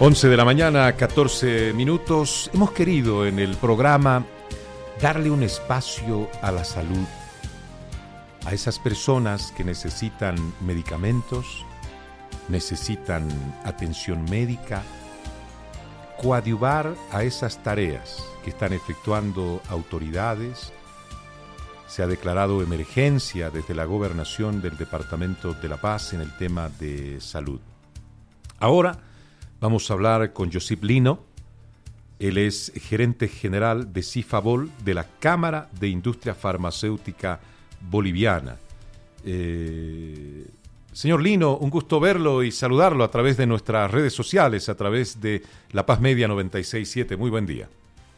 11 de la mañana, 14 minutos. Hemos querido en el programa darle un espacio a la salud, a esas personas que necesitan medicamentos, necesitan atención médica, coadyuvar a esas tareas que están efectuando autoridades. Se ha declarado emergencia desde la gobernación del Departamento de La Paz en el tema de salud. Ahora vamos a hablar con Josip Lino. Él es gerente general de Cifabol, de la Cámara de Industria Farmacéutica Boliviana. Señor Lino, un gusto verlo y saludarlo a través de nuestras redes sociales, a través de La Paz Media 96.7. Muy buen día.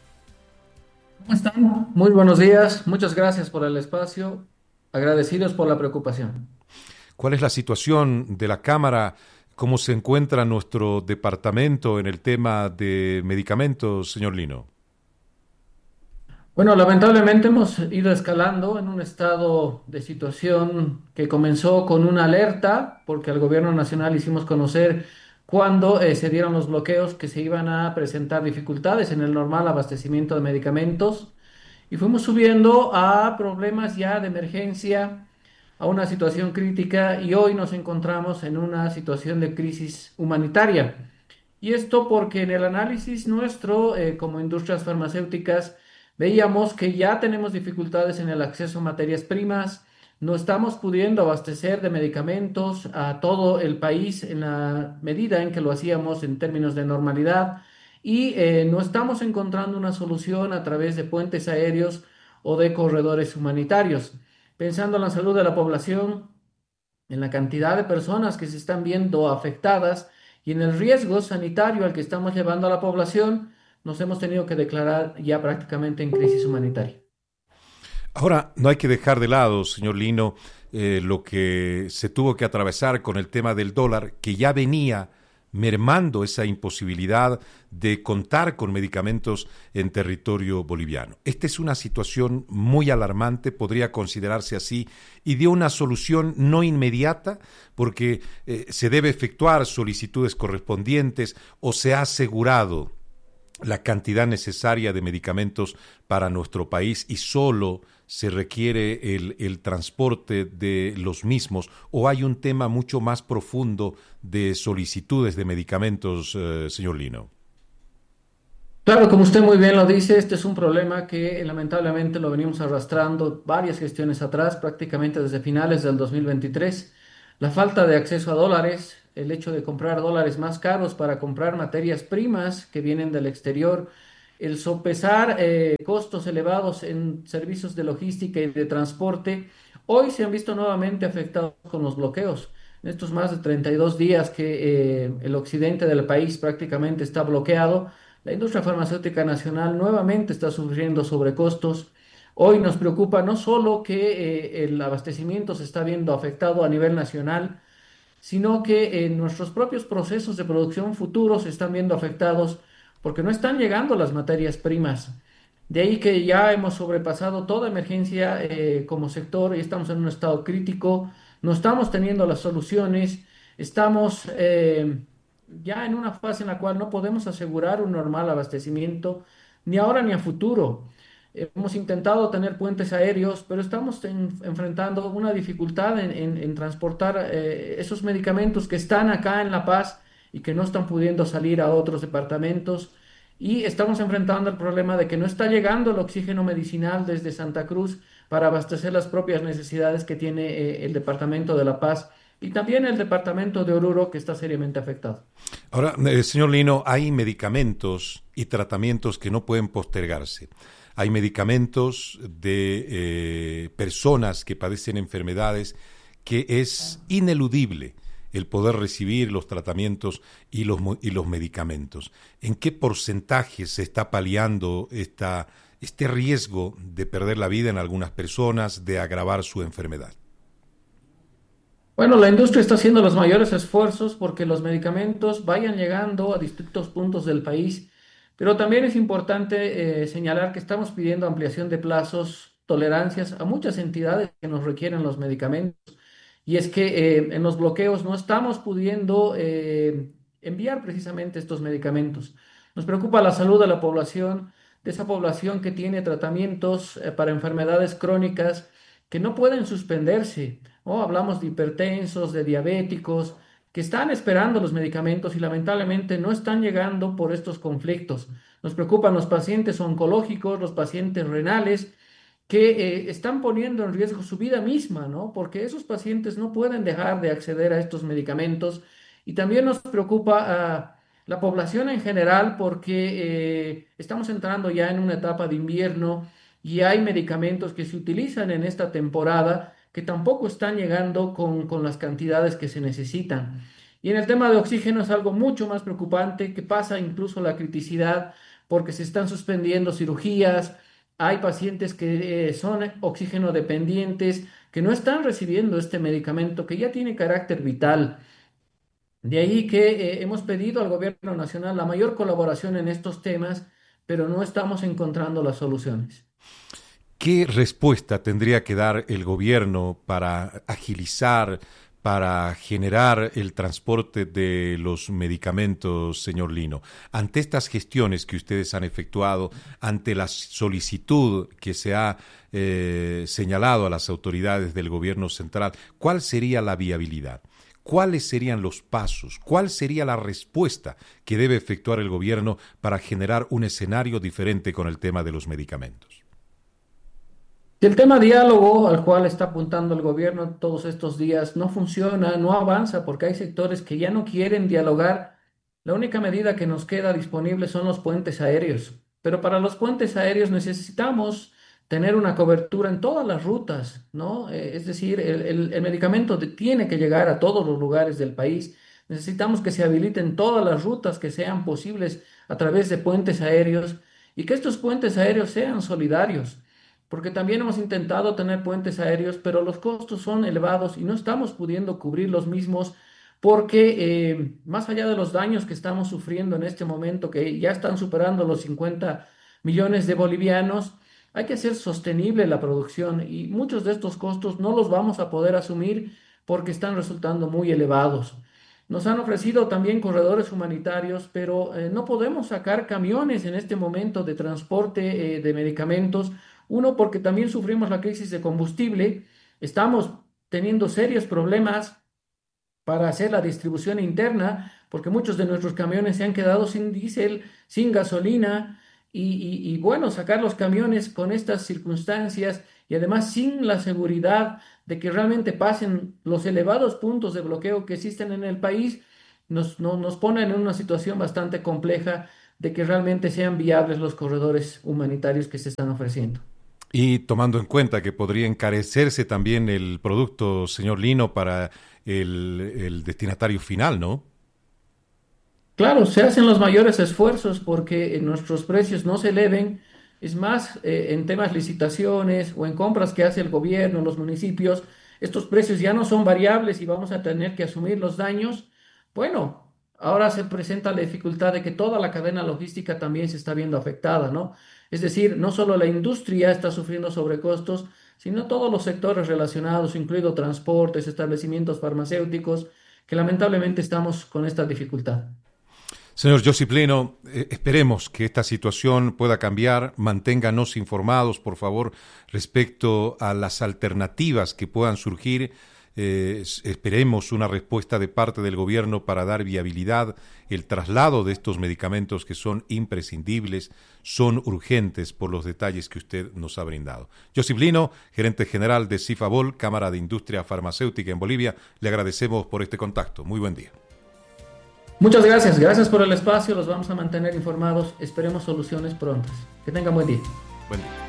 ¿Cómo están? Muy buenos días. Muchas gracias por el espacio. Agradecidos por la preocupación. ¿Cuál es la situación de la Cámara? ¿Cómo se encuentra nuestro departamento en el tema de medicamentos, señor Lino? Bueno, lamentablemente hemos ido escalando en un estado de situación que comenzó con una alerta, porque al gobierno nacional hicimos conocer cuando se dieron los bloqueos que se iban a presentar dificultades en el normal abastecimiento de medicamentos y fuimos subiendo a problemas ya de emergencia, a una situación crítica y hoy nos encontramos en una situación de crisis humanitaria. Y esto porque en el análisis nuestro, como industrias farmacéuticas, veíamos que ya tenemos dificultades en el acceso a materias primas, no estamos pudiendo abastecer de medicamentos a todo el país en la medida en que lo hacíamos en términos de normalidad y no estamos encontrando una solución a través de puentes aéreos o de corredores humanitarios. Pensando en la salud de la población, en la cantidad de personas que se están viendo afectadas y en el riesgo sanitario al que estamos llevando a la población, nos hemos tenido que declarar ya prácticamente en crisis humanitaria. Ahora, no hay que dejar de lado, señor Lino, lo que se tuvo que atravesar con el tema del dólar, que ya venía mermando esa imposibilidad de contar con medicamentos en territorio boliviano. Esta es una situación muy alarmante, podría considerarse así, y de una solución no inmediata, porque se debe efectuar solicitudes correspondientes o se ha asegurado la cantidad necesaria de medicamentos para nuestro país y solo se requiere el transporte de los mismos, o hay un tema mucho más profundo de solicitudes de medicamentos, señor Lino. Claro, como usted muy bien lo dice, este es un problema que lamentablemente lo venimos arrastrando varias gestiones atrás, prácticamente desde finales del 2023. La falta de acceso a dólares, el hecho de comprar dólares más caros para comprar materias primas que vienen del exterior, el sopesar costos elevados en servicios de logística y de transporte, hoy se han visto nuevamente afectados con los bloqueos. En estos más de 32 días que el occidente del país prácticamente está bloqueado, la industria farmacéutica nacional nuevamente está sufriendo sobrecostos. Hoy nos preocupa no solo que el abastecimiento se está viendo afectado a nivel nacional, sino que nuestros propios procesos de producción futuros se están viendo afectados porque no están llegando las materias primas. De ahí que ya hemos sobrepasado toda emergencia como sector y estamos en un estado crítico, no estamos teniendo las soluciones, estamos ya en una fase en la cual no podemos asegurar un normal abastecimiento ni ahora ni a futuro. Hemos intentado tener puentes aéreos, pero estamos enfrentando una dificultad en transportar esos medicamentos que están acá en La Paz y que no están pudiendo salir a otros departamentos. Y estamos enfrentando el problema de que no está llegando el oxígeno medicinal desde Santa Cruz para abastecer las propias necesidades que tiene el departamento de La Paz y también el departamento de Oruro, que está seriamente afectado. Ahora, señor Lino, hay medicamentos y tratamientos que no pueden postergarse. Hay medicamentos de personas que padecen enfermedades que es ineludible el poder recibir los tratamientos y los medicamentos. ¿En qué porcentaje se está paliando este riesgo de perder la vida en algunas personas, de agravar su enfermedad? Bueno, la industria está haciendo los mayores esfuerzos porque los medicamentos vayan llegando a distintos puntos del país, pero también es importante señalar que estamos pidiendo ampliación de plazos, tolerancias a muchas entidades que nos requieren los medicamentos. Y es que en los bloqueos no estamos pudiendo enviar precisamente estos medicamentos. Nos preocupa la salud de la población, de esa población que tiene tratamientos para enfermedades crónicas que no pueden suspenderse. ¿No? Hablamos de hipertensos, de diabéticos, que están esperando los medicamentos y lamentablemente no están llegando por estos conflictos. Nos preocupan los pacientes oncológicos, los pacientes renales, que están poniendo en riesgo su vida misma, ¿no? Porque esos pacientes no pueden dejar de acceder a estos medicamentos. Y también nos preocupa a la población en general porque estamos entrando ya en una etapa de invierno y hay medicamentos que se utilizan en esta temporada que tampoco están llegando con las cantidades que se necesitan. Y en el tema de oxígeno es algo mucho más preocupante, que pasa incluso la criticidad porque se están suspendiendo cirugías, hay pacientes que son oxígeno dependientes, que no están recibiendo este medicamento que ya tiene carácter vital. De ahí que hemos pedido al gobierno nacional la mayor colaboración en estos temas, pero no estamos encontrando las soluciones. ¿Qué respuesta tendría que dar el gobierno para agilizar, para generar el transporte de los medicamentos, señor Lino? Ante estas gestiones que ustedes han efectuado, ante la solicitud que se ha señalado a las autoridades del gobierno central, ¿cuál sería la viabilidad? ¿Cuáles serían los pasos? ¿Cuál sería la respuesta que debe efectuar el gobierno para generar un escenario diferente con el tema de los medicamentos? Si el tema diálogo al cual está apuntando el gobierno todos estos días no funciona, no avanza, porque hay sectores que ya no quieren dialogar, la única medida que nos queda disponible son los puentes aéreos. Pero para los puentes aéreos necesitamos tener una cobertura en todas las rutas, ¿no? Es decir, el medicamento tiene que llegar a todos los lugares del país. Necesitamos que se habiliten todas las rutas que sean posibles a través de puentes aéreos y que estos puentes aéreos sean solidarios, porque también hemos intentado tener puentes aéreos, pero los costos son elevados y no estamos pudiendo cubrir los mismos porque más allá de los daños que estamos sufriendo en este momento, que ya están superando los 50 millones de bolivianos, hay que hacer sostenible la producción y muchos de estos costos no los vamos a poder asumir porque están resultando muy elevados. Nos han ofrecido también corredores humanitarios, pero no podemos sacar camiones en este momento de transporte de medicamentos. Uno, porque también sufrimos la crisis de combustible, estamos teniendo serios problemas para hacer la distribución interna, porque muchos de nuestros camiones se han quedado sin diésel, sin gasolina, bueno, sacar los camiones con estas circunstancias y además sin la seguridad de que realmente pasen los elevados puntos de bloqueo que existen en el país, nos ponen en una situación bastante compleja de que realmente sean viables los corredores humanitarios que se están ofreciendo. Y tomando en cuenta que podría encarecerse también el producto, señor Lino, para el destinatario final, ¿no? Claro, se hacen los mayores esfuerzos porque nuestros precios no se eleven. Es más, en temas licitaciones o en compras que hace el gobierno, los municipios, estos precios ya no son variables y vamos a tener que asumir los daños. Bueno, ahora se presenta la dificultad de que toda la cadena logística también se está viendo afectada, ¿no? Es decir, no solo la industria está sufriendo sobrecostos, sino todos los sectores relacionados, incluido transportes, establecimientos farmacéuticos, que lamentablemente estamos con esta dificultad. Señor Josip Lino, esperemos que esta situación pueda cambiar. Manténganos informados, por favor, respecto a las alternativas que puedan surgir. Esperemos una respuesta de parte del gobierno para dar viabilidad el traslado de estos medicamentos que son imprescindibles, son urgentes por los detalles que usted nos ha brindado. Josip Lino, gerente general de Cifabol, Cámara de Industria Farmacéutica en Bolivia, le agradecemos por este contacto. Muy buen día. Muchas gracias, gracias por el espacio, los vamos a mantener informados, esperemos soluciones prontas. Que tengan buen día. Buen día.